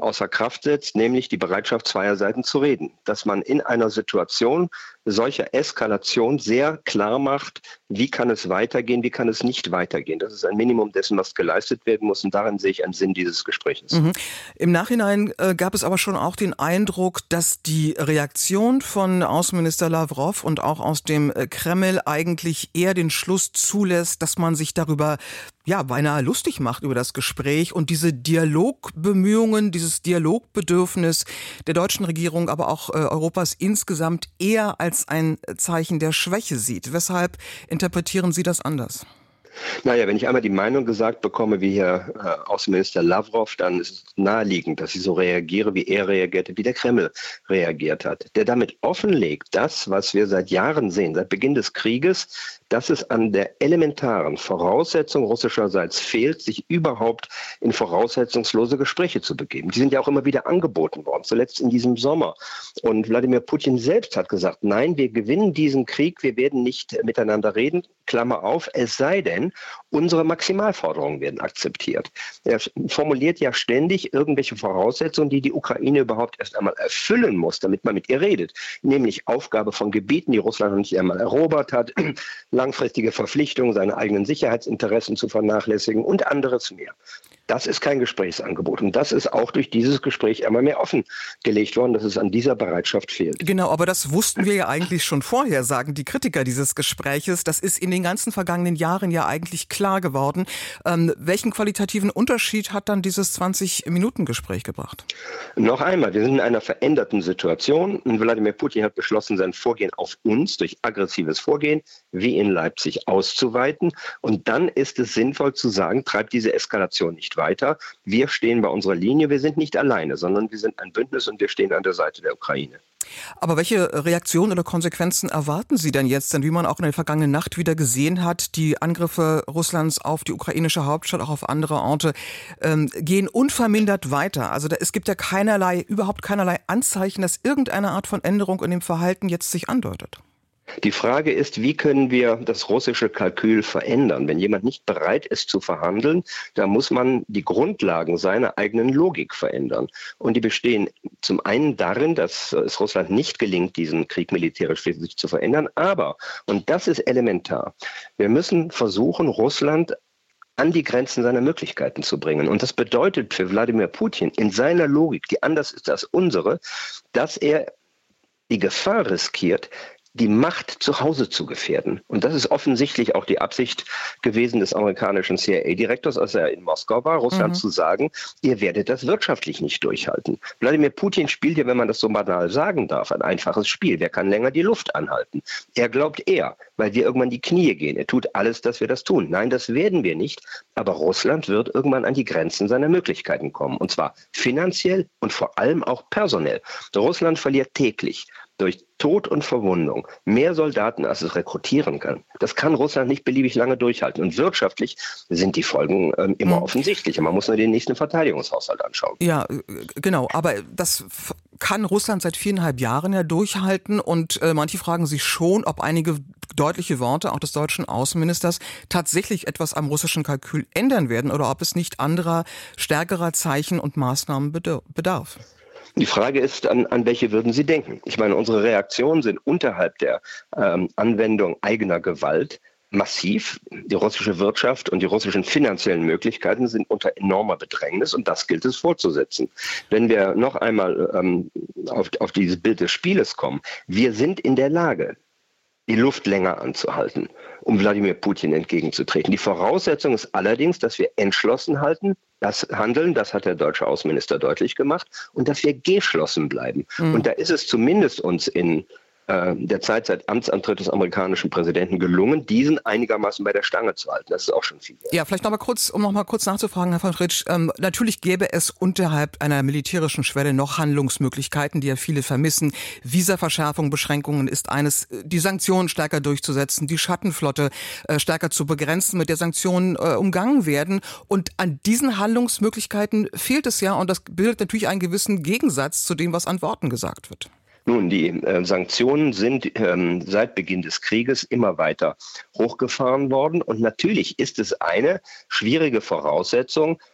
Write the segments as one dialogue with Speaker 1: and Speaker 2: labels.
Speaker 1: außer Kraft setzt, nämlich die Bereitschaft zweier Seiten zu reden. Dass man in einer Situation solcher Eskalation sehr klar macht, wie kann es weitergehen, wie kann es nicht weitergehen. Das ist ein Minimum dessen, was geleistet werden muss. Und darin sehe ich einen Sinn dieses Gesprächs.
Speaker 2: Mhm. Im Nachhinein gab es aber schon auch den Eindruck, dass die Reaktion von Außenminister Lavrov und auch aus dem Kreml eigentlich eher den Schluss zulässt, dass man sich darüber beinahe lustig macht über das Gespräch und diese Dialogbemühungen, dieses Dialogbedürfnis der deutschen Regierung, aber auch Europas insgesamt eher als ein Zeichen der Schwäche sieht. Weshalb interpretieren Sie das anders?
Speaker 1: Naja, wenn ich einmal die Meinung gesagt bekomme, wie Herr Außenminister Lavrov, dann ist es naheliegend, dass ich so reagiere, wie er reagierte, wie der Kreml reagiert hat. Der damit offenlegt, das, was wir seit Jahren sehen, seit Beginn des Krieges, dass es an der elementaren Voraussetzung russischerseits fehlt, sich überhaupt in voraussetzungslose Gespräche zu begeben. Die sind ja auch immer wieder angeboten worden, zuletzt in diesem Sommer. Und Wladimir Putin selbst hat gesagt, nein, wir gewinnen diesen Krieg, wir werden nicht miteinander reden, Klammer auf, es sei denn, unsere Maximalforderungen werden akzeptiert. Er formuliert ja ständig irgendwelche Voraussetzungen, die die Ukraine überhaupt erst einmal erfüllen muss, damit man mit ihr redet. Nämlich Aufgabe von Gebieten, die Russland noch nicht einmal erobert hat, langfristige Verpflichtungen, seine eigenen Sicherheitsinteressen zu vernachlässigen und anderes mehr. Das ist kein Gesprächsangebot. Und das ist auch durch dieses Gespräch einmal mehr offengelegt worden, dass es an dieser Bereitschaft fehlt.
Speaker 2: Genau, aber das wussten wir ja eigentlich schon vorher, sagen die Kritiker dieses Gespräches. Das ist in den ganzen vergangenen Jahren ja eigentlich klar geworden. Welchen qualitativen Unterschied hat dann dieses 20-Minuten-Gespräch gebracht?
Speaker 1: Noch einmal, wir sind in einer veränderten Situation. Und Wladimir Putin hat beschlossen, sein Vorgehen auf uns durch aggressives Vorgehen wie in Leipzig auszuweiten. Und dann ist es sinnvoll zu sagen, treibt diese Eskalation nicht weiter. Wir stehen bei unserer Linie. Wir sind nicht alleine, sondern wir sind ein Bündnis und wir stehen an der Seite der Ukraine.
Speaker 2: Aber welche Reaktionen oder Konsequenzen erwarten Sie denn jetzt? Denn wie man auch in der vergangenen Nacht wieder gesehen hat, die Angriffe Russlands auf die ukrainische Hauptstadt, auch auf andere Orte, gehen unvermindert weiter. Also es gibt ja überhaupt keinerlei Anzeichen, dass irgendeine Art von Änderung in dem Verhalten jetzt sich andeutet.
Speaker 1: Die Frage ist, wie können wir das russische Kalkül verändern? Wenn jemand nicht bereit ist zu verhandeln, dann muss man die Grundlagen seiner eigenen Logik verändern. Und die bestehen zum einen darin, dass es Russland nicht gelingt, diesen Krieg militärisch schließlich zu verändern. Aber, und das ist elementar, wir müssen versuchen, Russland an die Grenzen seiner Möglichkeiten zu bringen. Und das bedeutet für Wladimir Putin in seiner Logik, die anders ist als unsere, dass er die Gefahr riskiert, die Macht zu Hause zu gefährden. Und das ist offensichtlich auch die Absicht gewesen des amerikanischen CIA-Direktors, als er in Moskau war, Russland zu sagen, ihr werdet das wirtschaftlich nicht durchhalten. Wladimir Putin spielt ja, wenn man das so banal sagen darf, ein einfaches Spiel. Wer kann länger die Luft anhalten? Er glaubt weil wir irgendwann die Knie gehen. Er tut alles, dass wir das tun. Nein, das werden wir nicht. Aber Russland wird irgendwann an die Grenzen seiner Möglichkeiten kommen. Und zwar finanziell und vor allem auch personell. Russland verliert täglich durch Tod und Verwundung mehr Soldaten, als es rekrutieren kann. Das kann Russland nicht beliebig lange durchhalten. Und wirtschaftlich sind die Folgen immer offensichtlicher. Man muss nur den nächsten Verteidigungshaushalt anschauen.
Speaker 2: Ja, genau. Aber das kann Russland seit 4,5 Jahren ja durchhalten. Und manche fragen sich schon, ob einige deutliche Worte auch des deutschen Außenministers tatsächlich etwas am russischen Kalkül ändern werden oder ob es nicht anderer, stärkerer Zeichen und Maßnahmen bedarf.
Speaker 1: Die Frage ist, an welche würden Sie denken? Ich meine, unsere Reaktionen sind unterhalb der Anwendung eigener Gewalt massiv. Die russische Wirtschaft und die russischen finanziellen Möglichkeiten sind unter enormer Bedrängnis und das gilt es fortzusetzen. Wenn wir noch einmal auf dieses Bild des Spieles kommen, wir sind in der Lage, die Luft länger anzuhalten, um Wladimir Putin entgegenzutreten. Die Voraussetzung ist allerdings, dass wir entschlossen handeln, das hat der deutsche Außenminister deutlich gemacht, und dass wir geschlossen bleiben. Und da ist es zumindest uns in der Zeit seit Amtsantritt des amerikanischen Präsidenten gelungen, diesen einigermaßen bei der Stange zu halten. Das ist auch schon viel wert.
Speaker 2: Ja, vielleicht um noch mal kurz nachzufragen, Herr von Fritsch. Natürlich gäbe es unterhalb einer militärischen Schwelle noch Handlungsmöglichkeiten, die ja viele vermissen. Visaverschärfung, Beschränkungen ist eines, die Sanktionen stärker durchzusetzen, die Schattenflotte stärker zu begrenzen, mit der Sanktionen umgangen werden. Und an diesen Handlungsmöglichkeiten fehlt es ja und das bildet natürlich einen gewissen Gegensatz zu dem, was an Worten gesagt wird.
Speaker 1: Nun, die Sanktionen sind seit Beginn des Krieges immer weiter hochgefahren worden. Und natürlich ist es eine schwierige Voraussetzung,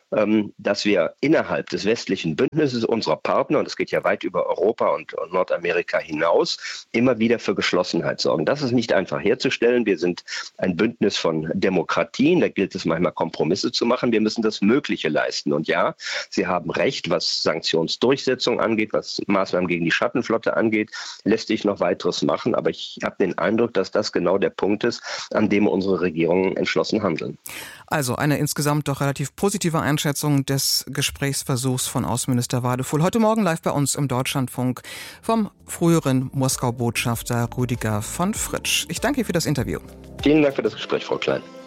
Speaker 1: dass wir innerhalb des westlichen Bündnisses unserer Partner, und das geht ja weit über Europa und Nordamerika hinaus, immer wieder für Geschlossenheit sorgen. Das ist nicht einfach herzustellen. Wir sind ein Bündnis von Demokratien. Da gilt es manchmal, Kompromisse zu machen. Wir müssen das Mögliche leisten. Und ja, Sie haben recht, was Sanktionsdurchsetzung angeht, was Maßnahmen gegen die Schattenflotte angeht, lässt sich noch weiteres machen. Aber ich habe den Eindruck, dass das genau der Punkt ist, an dem unsere Regierungen entschlossen handeln.
Speaker 2: Also eine insgesamt doch relativ positive Einschätzung des Gesprächsversuchs von Außenminister Wadefuhl. Heute Morgen live bei uns im Deutschlandfunk vom früheren Moskau-Botschafter Rüdiger von Fritsch. Ich danke Ihnen für das Interview.
Speaker 1: Vielen Dank für das Gespräch, Frau Klein.